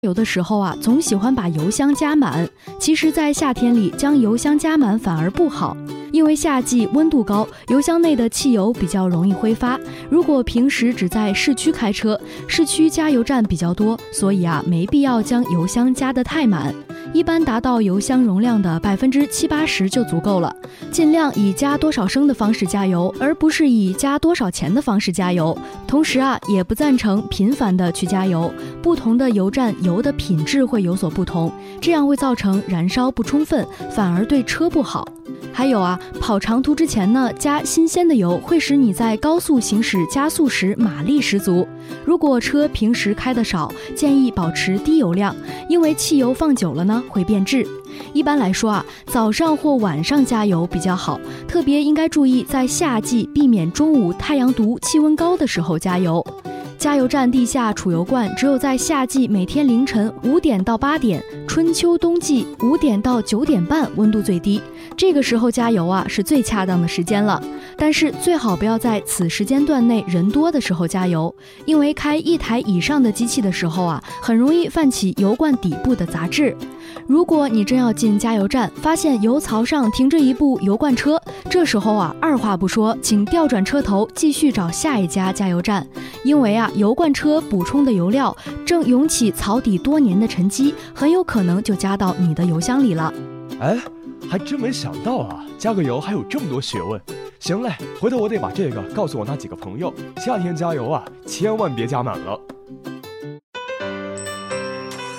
有的时候啊，总喜欢把油箱加满。其实，在夏天里，将油箱加满反而不好，因为夏季温度高，油箱内的汽油比较容易挥发。如果平时只在市区开车，市区加油站比较多，所以啊，没必要将油箱加得太满。一般达到油箱容量的70%-80%就足够了。尽量以加多少升的方式加油，而不是以加多少钱的方式加油。同时啊，也不赞成频繁的去加油。不同的油站油的品质会有所不同，这样会造成燃烧不充分，反而对车不好。还有啊，跑长途之前呢，加新鲜的油会使你在高速行驶加速时马力十足。如果车平时开得少，建议保持低油量，因为汽油放久了呢会变质。一般来说啊，早上或晚上加油比较好，特别应该注意在夏季避免中午太阳毒、气温高的时候加油。加油站地下储油罐只有在夏季每天凌晨5点到8点，春秋冬季5点到9点半温度最低，这个时候加油啊是最恰当的时间了。但是最好不要在此时间段内人多的时候加油，因为开1台以上的机器的时候啊，很容易泛起油罐底部的杂质。如果你真要进加油站，发现油槽上停着一部油罐车，这时候啊，二话不说，请调转车头，继续找下一家加油站，因为啊，油罐车补充的油料正涌起槽底多年的沉积，很有可能就加到你的油箱里了。 哎，还真没想到啊，加个油还有这么多学问。行嘞，回头我得把这个告诉我那几个朋友，夏天加油啊，千万别加满了。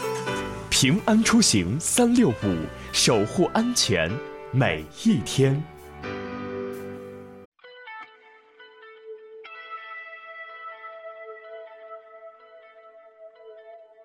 平安出行365，守护安全每一天。